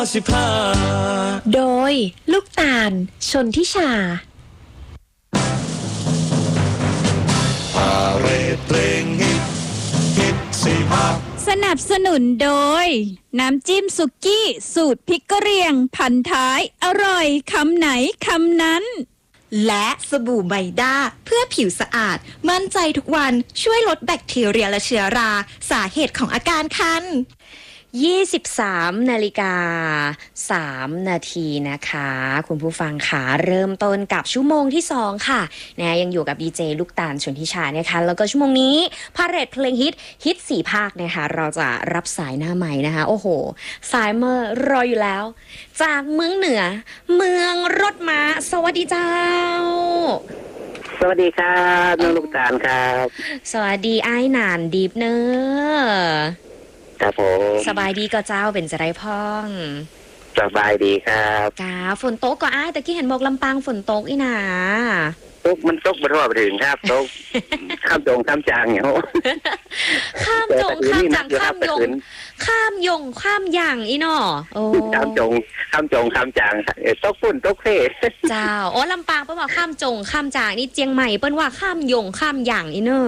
โดยลูกตาลชนทิชาพาเรดเพลงฮิตสี่ภาคสนับสนุนโดยน้ำจิ้มสุกี้สูตรพริกกะเหรี่ยงพันท้ายอร่อยคำไหนคำนั้นและสบู่ไบด้าเพื่อผิวสะอาดมั่นใจทุกวันช่วยลดแบคทีเรียและเชื้อราสาเหตุของอาการคัน 23:03 นาทีนะคะคุณผู้ฟังค่ะเริ่มต้นกับชั่วโมงที่2ค่ะนะยังอยู่กับดีเจลูกตาลชนทิชานะคะแล้วก็ชั่วโมงนี้พาเรดเพลงฮิต4ภาคนะคะเราจะรับสายหน้าใหม่นะคะโอ้โหสายเมอร์รออยู่แล้วจากเมืองเหนือเมืองรถม้าสวัสดีเจ้าสวัสดีครับน้องลูกตาลครับสวัสดีไอ้หนานดีฟเนอร์ครับผมสบายดีก็เจ้าเป็นจะได้พ่องสบายดีครับกาฝนตกก็อ้ายแต่กี้เห็นบอกลำปางฝนตกอีหนาตกมันตกบรรทั่วไปถึงครับตกข้ามจงข้ามจางเนี่ยข้ามจงข้ามจางข้ามยงข้ามยงข้ามอย่างอีหนอโอ้ข้ามจงข้ามจางตกฝุ่นตกเท่เจ้าโอ้ลำปางเปิ้นว่าข้ามจงข้ามจางนี่เจียงใหม่เปิ้นว่าข้ามยงข้ามอย่างอีเนอ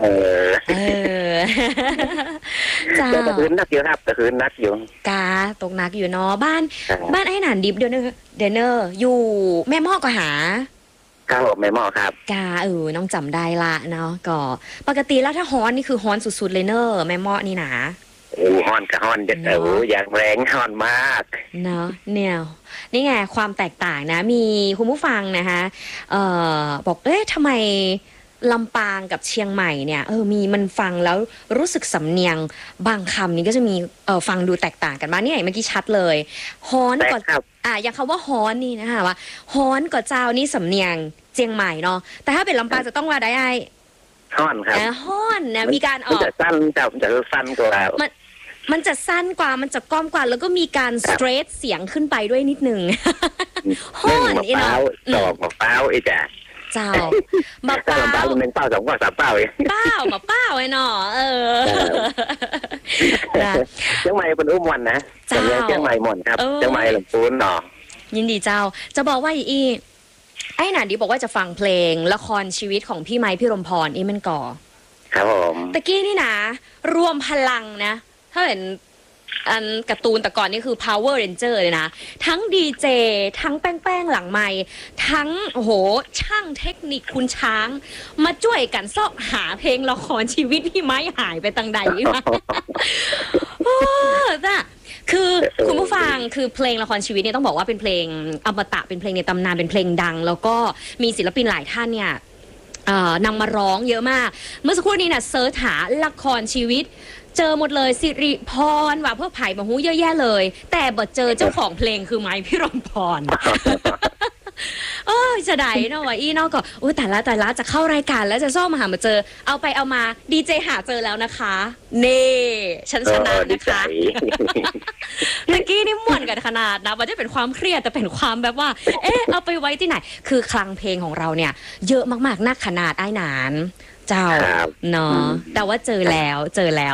เจ้าแต่คืนนักอยู่ครับแต่คืนนักอยู่กาตกนักอยู่เนาะบ้านไอ้หนานดิบเดนเนอร์อยู่แม่หม้อก็หาครับผมแม่หม้อครับกาน้องจำได้ละเนาะก็ปกติแล้วถ้าฮ้อนนี่คือฮ้อนสุดๆเลยเนอะแม่หม้อนี่นะฮ้อนกับฮ้อนอย่างแรงฮ้อนมากเนาะเนี่ยนี่ไงความแตกต่างนะมีคุณผู้ฟังนะคะบอกทำไมลำปางกับเชียงใหม่เนี่ยมีมันฟังแล้วรู้สึกสำเนียงบางคำนี้ก็จะมีฟังดูแตกต่างกันบ้างนี่ไงเมื่อกี้ชัดเลยฮ้อนก่อนอย่างคำว่าฮ้อนนี่นะคะว่าฮ้อนก่อนเจ้านี่สำเนียงเชียงใหม่เนาะแต่ถ้าเป็นลำปางจะต้องว่าได้ฮ้อนครับฮ้อนนะมีการออกจะสั้นจะสั้นกว่ามันจะสั้นกว่ามันจะก้อมกว่าแล้วก็มีการสเตรทเสียงขึ้นไปด้วยนิดนึงฮ้อนอีเนาะดอกมะพร้าวอีจ้ะเจ้ามาเป้า 1เป้า2เป้า3เป้ามาเป้าไอ้หนอเชียงใหม่เป็นอุ้มวันนะเชียงใหม่หมดครับเชียงใหม่ลำพูนหนอยินดีเจ้าจะบอกว่าไอ้หนานดีบอกว่าจะฟังเพลงละครชีวิตของพี่ไม้พี่รมพรมันก่อครับผมตะกี้นี่นะรวมพลังนะถ้าเห็นอันการ์ตูนแต่ก่อนนี่คือ Power Ranger เลยนะทั้งดีเจทั้งแป้งหลังไมค์ทั้งโอ้โหช่างเทคนิคคุณช้างมาช่วยกันซอกหาเพลงละครชีวิตพี่ไม้หายไปตังใดมาจ้ะคือคุณผู้ฟังคือเพลงละครชีวิตเนี่ยต้องบอกว่าเป็นเพลงอมตะเป็นเพลงในตำนานเป็นเพลงดังแล้วก็มีศิลปินหลายท่านเนี่ยนำมาร้องเยอะมากเมื่อสักครู่นี้นะเสิร์ชหาละครชีวิตเจอหมดเลยสิริพรว่าเพื่อไผ่มาหูเยอะแยะเลยแต่บ่เจอเจ้าของเพลงคือไม้พี่รมพรจะได้เนาะว่าอีนอกก็แต่ละจะเข้ารายการแล้วจะซ่อมมาหามาเจอเอาไปเอามาดีเจหาเจอแล้วนะคะเน่ฉันชนะนะคะเมื่อกี้นี่ม่วนกันขนาดนะมันจะเป็นความเครียดแต่เป็นความแบบว่าเอาไปไว้ที่ไหนคือคลังเพลงของเราเนี่ยเยอะมากๆนักขนาดไอ้หนานเจ้าเนาะแต่ว่าเจอแล้ว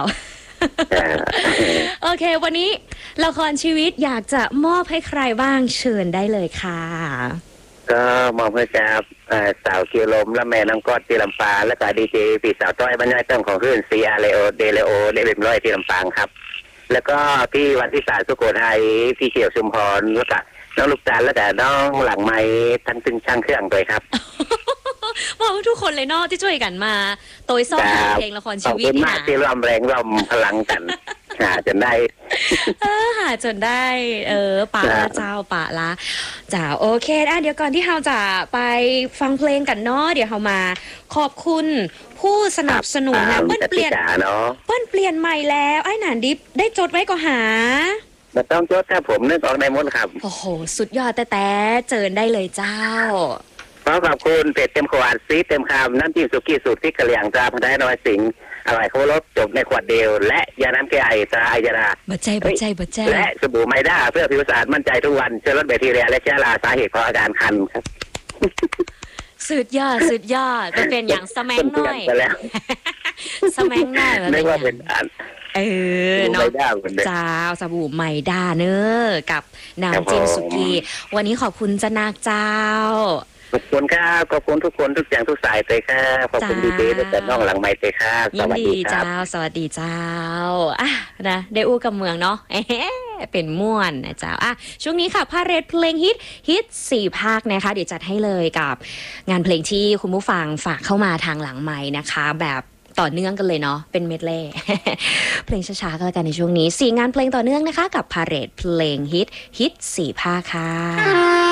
โอเควันนี้ละครชีวิตอยากจะมอบให้ใครบ้างเชิญได้เลยค่ะก็มอบให้กับสาวคิวลมและแม่น้องกอดที่ลำปางและก็ดีเจปีสาวต้อยบรรยายต้นของคลื่นซีอาร์เลโอเดเลโอเดเบมร้อยที่ลำปางครับแล้วก็พี่วันที่3สุโขทัยพี่เขียวชุมพรแล้วก็น้องลูกตาลและแต่น้องหลังไม้ทั้งตึงช่างเครื่องด้วยครับว่าทุกคนเลยเนาะที่ช่วยกันมาโดยซ่อมเพลงละครชีวิตนี่นะที่ร่วมแรงร่วมพลังกันหาจนได้หาจนได้ป่าละเจ้าป่าละจ้าโอเคเดี๋ยวก่อนที่เราจะไปฟังเพลงกันเนาะเดี๋ยวเรามาขอบคุณผู้สนับสนุนนะเปิ้ลเปลี่ยนใหม่แล้วไอ้หนานดิบได้จดไว้ก็หาไม่ต้องจดครับผมนึกออกได้หมดครับโอ้โหสุดยอดแต่เจิญได้เลยเจ้าขอขอบคุณเป็ดเต็มขวดซีเต็มคำน้ำจิ้มสุกี้สูตรพริกกะเหรี่ยงตราพันท้ายน้อยสิงอร่อยครบรสจบในขวดเดียวและยาน้ำแก้ไอตราไอยาดาบัดใจและสบู่ไมด้าเพื่อผิวสะอาดมั่นใจทุกวันช่วยลดแบคทีเรียและเชื้อราสาเหตุของอาการคันครับสุดยอดเป็นอย่างสแมงน้อยสแมงน้อยนึกว่าเป็นเออดูเนาะไม่ได้เหมือนเดิมเจ้าสบู่ไมด้าเนอะกับน้ำจิ้มสุกี้วันนี้ขอบคุณจะนักเจ้าขอบคุณครับขอบคุณทุกคนทุกอย่างทุกสายเลยครับขอบคุณจ้าดีๆแต่น้องหลังไม้เลยครับสยินวัสดีดีครับเจ้า สวัสดีเจ้าอ่ะนะได้อู้กับเมืองเนาะเป็นม่วนนะเจ้าอ่ะช่วงนี้ค่ะพาเรดเพลงฮิต4 ภาคนะคะ เดี๋ยวจัดให้เลยกับงานเพลงที่คุณผู้ฟังฝากเข้ามาทางหลังไม้นะคะ แบบต่อเนื่องกันเลยเนาะเป็นเมดเล่ เพลงช้าๆก็แล้วกันในช่วงนี้4 งานเพลงต่อเนื่องนะคะ กับพาเรดเพลงฮิต4 ภาคค่ะ